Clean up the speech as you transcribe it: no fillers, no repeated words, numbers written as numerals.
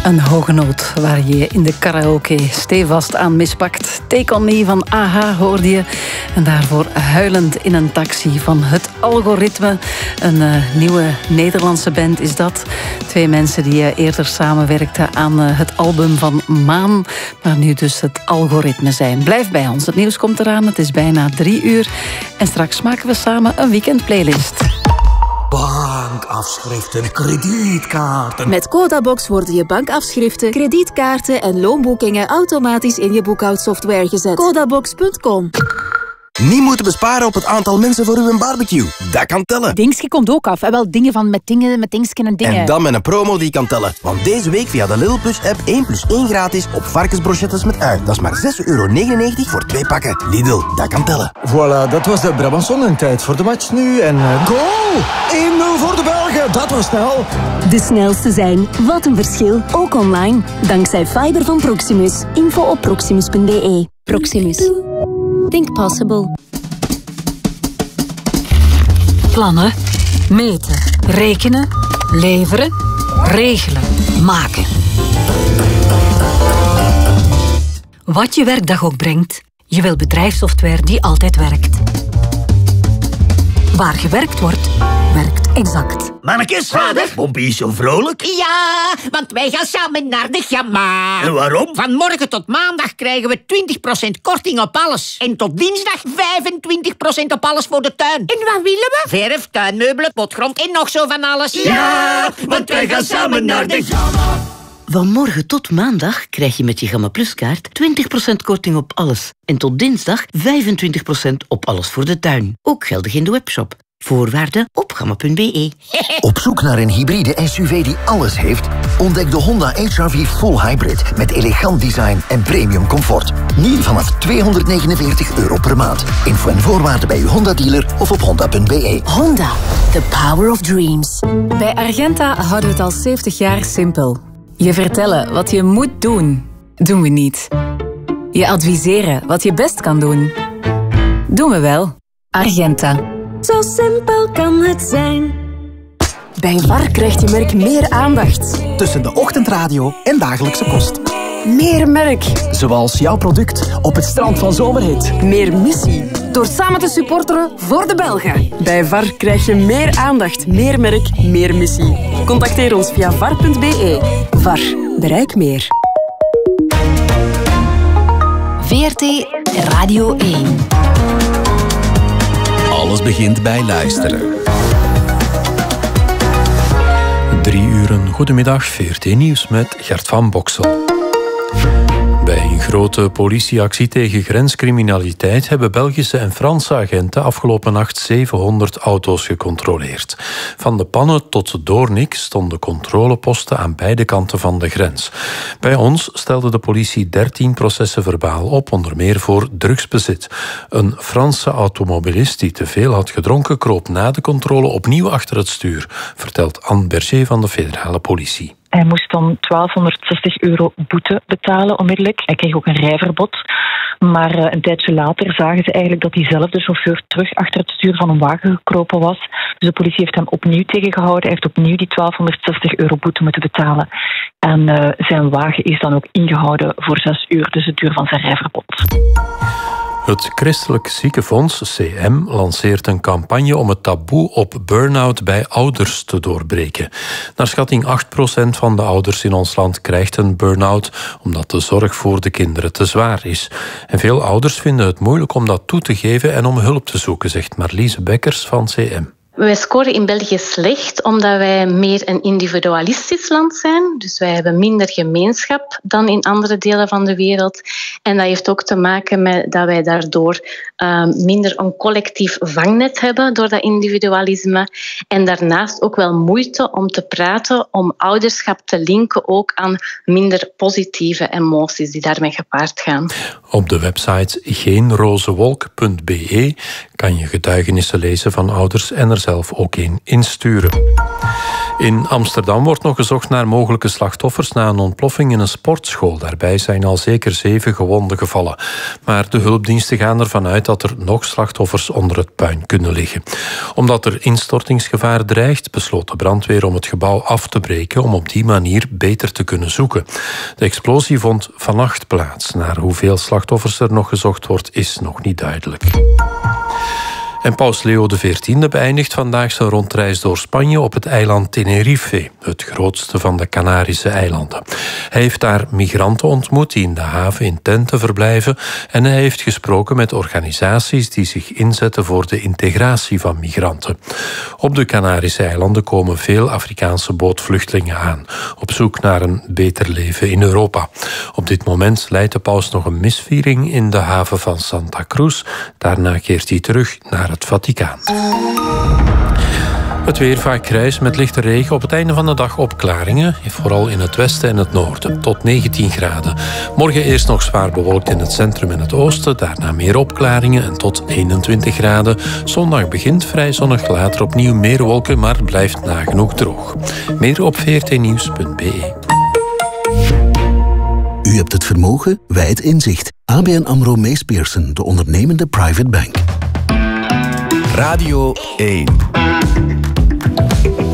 Een hoge noot waar je in de karaoke stevast aan mispakt. Take On Me van AHA hoorde je. En daarvoor Huilend in een taxi van Het Algoritme. Een nieuwe Nederlandse band is dat. 2 mensen die eerder samenwerkten aan het album van Maan. Maar nu dus Het Algoritme zijn. Blijf bij ons. Het nieuws komt eraan. Het is bijna 3 uur. En straks maken we samen een weekendplaylist. Bankafschriften, kredietkaarten. Met Codabox worden je bankafschriften, kredietkaarten en loonboekingen automatisch in je boekhoudsoftware gezet. Codabox.com. Niet moeten besparen op het aantal mensen voor uw barbecue. Dat kan tellen. Dingske komt ook af. En wel dingen van met dingsken en dingen. En dan met een promo die kan tellen. Want deze week via de Lidl Plus app 1 plus 1 gratis op varkensbrochettes met ui. Dat is maar €6,99 voor 2 pakken. Lidl, dat kan tellen. Voilà, dat was de Brabançon en tijd voor de match nu. En goal! 1-0 voor de Belgen. Dat was snel. De snelste zijn. Wat een verschil. Ook online. Dankzij fiber van Proximus. Info op proximus.be. Proximus. Think possible. Plannen, meten, rekenen, leveren, regelen, maken. Wat je werkdag ook brengt, je wil bedrijfssoftware die altijd werkt. Waar gewerkt wordt, werkt Exact. Mannekes, vader, Pompie is zo vrolijk. Ja, want wij gaan samen naar de Gamma. En waarom? Van morgen tot maandag krijgen we 20% korting op alles. En tot dinsdag 25% op alles voor de tuin. En wat willen we? Verf, tuinmeubelen, potgrond en nog zo van alles. Ja, want wij gaan samen naar de Gamma. Van morgen tot maandag krijg je met je Gamma Plus kaart 20% korting op alles. En tot dinsdag 25% op alles voor de tuin. Ook geldig in de webshop. Voorwaarden op gamma.be. Op zoek naar een hybride SUV die alles heeft? Ontdek de Honda HR-V Full Hybrid met elegant design en premium comfort. Nu vanaf €249 per maand. Info en voorwaarden bij uw Honda-dealer of op honda.be. Honda, the power of dreams. Bij Argenta houden we het al 70 jaar simpel. Je vertellen wat je moet doen, doen we niet. Je adviseren wat je best kan doen, doen we wel. Argenta. Zo simpel kan het zijn. Bij VAR krijgt je merk meer aandacht. Tussen de ochtendradio en dagelijkse kost. Meer merk. Zoals jouw product op het strand van Zomerhit. Meer missie. Door samen te supporteren voor de Belgen. Bij VAR krijg je meer aandacht, meer merk, meer missie. Contacteer ons via var.be. VAR. Bereik meer. VRT Radio 1. Alles begint bij luisteren. 3 uur, goedemiddag, VRT Nieuws met Gert van Boksel. Bij een grote politieactie tegen grenscriminaliteit hebben Belgische en Franse agenten afgelopen nacht 700 auto's gecontroleerd. Van de Pannen tot Doornik stonden controleposten aan beide kanten van de grens. Bij ons stelde de politie 13 processen verbaal op, onder meer voor drugsbezit. Een Franse automobilist die te veel had gedronken kroop na de controle opnieuw achter het stuur, vertelt Anne Berger van de federale politie. Hij moest dan €1260 boete betalen onmiddellijk. Hij kreeg ook een rijverbod. Maar een tijdje later zagen ze eigenlijk dat diezelfde chauffeur terug achter het stuur van een wagen gekropen was. Dus de politie heeft hem opnieuw tegengehouden. Hij heeft opnieuw die €1260 boete moeten betalen. En zijn wagen is dan ook ingehouden voor 6 uur, dus het duur van zijn rijverbod. Het Christelijk Ziekenfonds, CM, lanceert een campagne om het taboe op burn-out bij ouders te doorbreken. Naar schatting 8% van de ouders in ons land krijgt een burn-out omdat de zorg voor de kinderen te zwaar is. En veel ouders vinden het moeilijk om dat toe te geven en om hulp te zoeken, zegt Marliese Bekkers van CM. Wij scoren in België slecht omdat wij meer een individualistisch land zijn. Dus wij hebben minder gemeenschap dan in andere delen van de wereld. En dat heeft ook te maken met dat wij daardoor minder een collectief vangnet hebben door dat individualisme. En daarnaast ook wel moeite om te praten, om ouderschap te linken ook aan minder positieve emoties die daarmee gepaard gaan. Op de website geenrozewolk.be kan je getuigenissen lezen van ouders en er zelf ook een insturen. In Amsterdam wordt nog gezocht naar mogelijke slachtoffers na een ontploffing in een sportschool. Daarbij zijn al zeker 7 gewonden gevallen. Maar de hulpdiensten gaan ervan uit dat er nog slachtoffers onder het puin kunnen liggen. Omdat er instortingsgevaar dreigt, besloot de brandweer om het gebouw af te breken om op die manier beter te kunnen zoeken. De explosie vond vannacht plaats. Naar hoeveel slachtoffers er nog gezocht wordt, is nog niet duidelijk. En paus Leo XIV beëindigt vandaag zijn rondreis door Spanje op het eiland Tenerife, het grootste van de Canarische eilanden. Hij heeft daar migranten ontmoet die in de haven in tenten verblijven en hij heeft gesproken met organisaties die zich inzetten voor de integratie van migranten. Op de Canarische eilanden komen veel Afrikaanse bootvluchtelingen aan, op zoek naar een beter leven in Europa. Op dit moment leidt de paus nog een misviering in de haven van Santa Cruz. Daarna keert hij terug naar het Vaticaan. Het weer vaak grijs met lichte regen. Op het einde van de dag opklaringen. Vooral in het westen en het noorden. Tot 19 graden. Morgen eerst nog zwaar bewolkt in het centrum en het oosten. Daarna meer opklaringen en tot 21 graden. Zondag begint vrij zonnig. Later opnieuw meer wolken, maar blijft nagenoeg droog. Meer op vrtnieuws.be. U hebt het vermogen, wij het inzicht. ABN AMRO Mees Pierson, de ondernemende private bank. Radio 1.